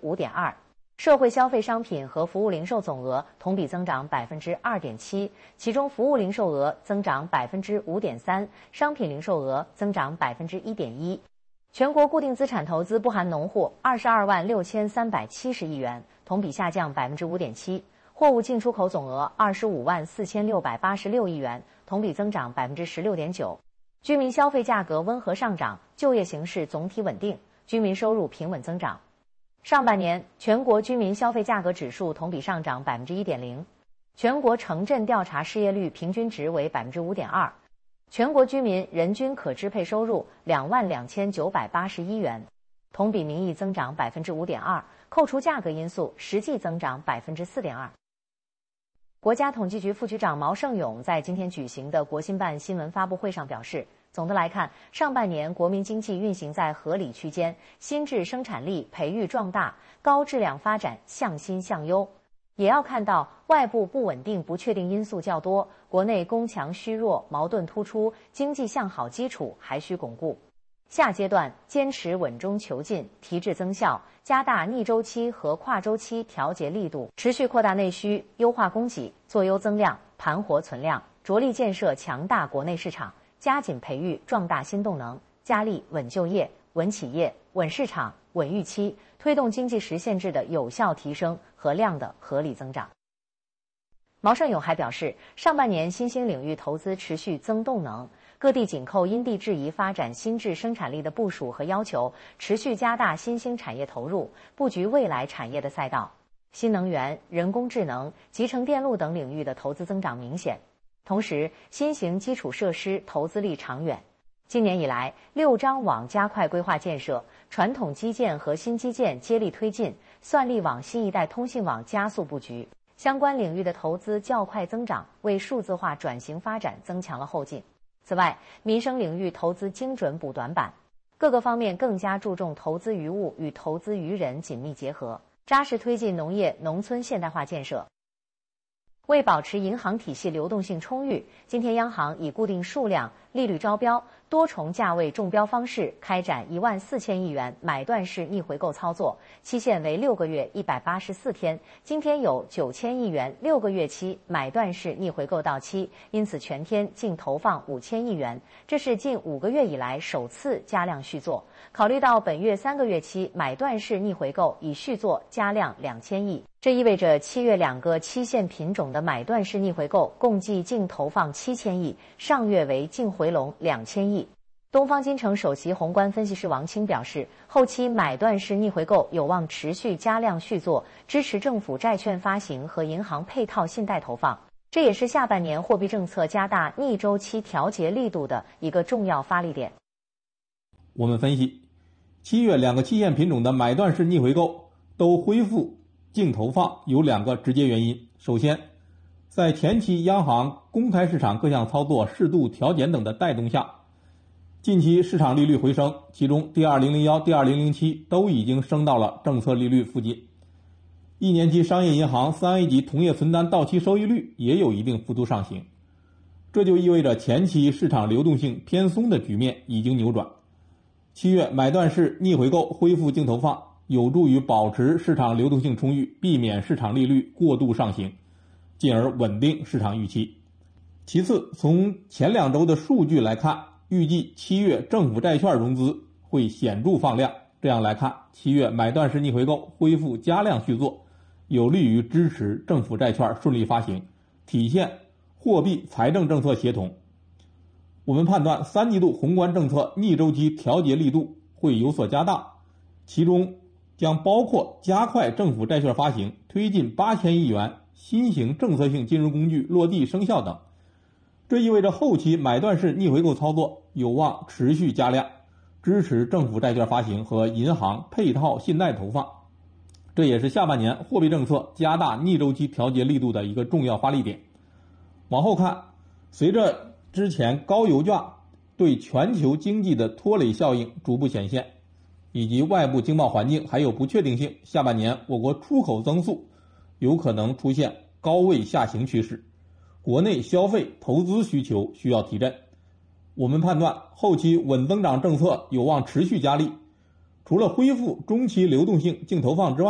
5.2%。社会消费商品和服务零售总额同比增长2.7%，其中服务零售额增长5.3%，商品零售额增长1.1%。全国固定资产投资不含农户22万6370亿元，同比下降5.7%。货物进出口总额25万4686亿元，同比增长16.9%。居民消费价格温和上涨，就业形势总体稳定，居民收入平稳增长。上半年，全国居民消费价格指数同比上涨1.0%，全国城镇调查失业率平均值为5.2%，全国居民人均可支配收入22981元，同比名义增长5.2%，扣除价格因素，实际增长4.2%。国家统计局副局长毛盛勇在今天举行的国新办新闻发布会上表示，总的来看，上半年国民经济运行在合理区间，新质生产力培育壮大，高质量发展向新向优。也要看到外部不稳定不确定因素较多，国内攻强虚弱，矛盾突出，经济向好基础还需巩固。下阶段坚持稳中求进，提质增效，加大逆周期和跨周期调节力度，持续扩大内需，优化供给，做优增量，盘活存量，着力建设强大国内市场，加紧培育壮大新动能，加力稳就业、稳企业、稳市场、稳预期，推动经济实现质的有效提升和量的合理增长。毛盛勇还表示，上半年新兴领域投资持续增动能，各地紧扣因地制宜发展新质生产力的部署和要求，持续加大新兴产业投入，布局未来产业的赛道。新能源、人工智能、集成电路等领域的投资增长明显。同时，新型基础设施投资力长远。今年以来，6张网加快规划建设，传统基建和新基建接力推进，算力网、新一代通信网加速布局。相关领域的投资较快增长，为数字化转型发展增强了后劲。此外，民生领域投资精准补短板，各个方面更加注重投资于物与投资于人紧密结合，扎实推进农业农村现代化建设。为保持银行体系流动性充裕，今天央行以固定数量、利率招标、多重价位中标方式开展14000亿元买断式逆回购操作，期限为6个月184天。今天有9000亿元6个月期买断式逆回购到期，因此全天净投放5000亿元，这是近5个月以来首次加量续作。考虑到本月3个月期买断式逆回购已续作加量2000亿。这意味着7月2个期限品种的买断式逆回购共计净投放7000亿，上月为净回笼2000亿。东方金城首席宏观分析师王清表示，后期买断式逆回购有望持续加量续作，支持政府债券发行和银行配套信贷投放，这也是下半年货币政策加大逆周期调节力度的一个重要发力点。 我们分析，7月2个期限品种的买断式逆回购都恢复净投放有2个直接原因。首先，在前期央行公开市场各项操作适度调减等的带动下，近期市场利率回升，其中第2001、第2007都已经升到了政策利率附近。1年期商业银行3A 级同业存单到期收益率也有一定幅度上行，这就意味着前期市场流动性偏松的局面已经扭转。7月买断式逆回购恢复净投放，有助于保持市场流动性充裕，避免市场利率过度上行，进而稳定市场预期。其次，从前2周的数据来看，预计7月政府债券融资会显著放量。这样来看，7月买断式逆回购恢复加量续作，有利于支持政府债券顺利发行，体现货币财政政策协同。我们判断3季度宏观政策逆周期调节力度会有所加大，其中将包括加快政府债券发行，推进8000亿元新型政策性金融工具落地生效等。这意味着后期买断式逆回购操作有望持续加量，支持政府债券发行和银行配套信贷投放，这也是下半年货币政策加大逆周期调节力度的一个重要发力点。往后看，随着之前高油价对全球经济的拖累效应逐步显现，以及外部经贸环境还有不确定性，下半年我国出口增速有可能出现高位下行趋势，国内消费投资需求需要提振。我们判断后期稳增长政策有望持续加力，除了恢复中期流动性净投放之外，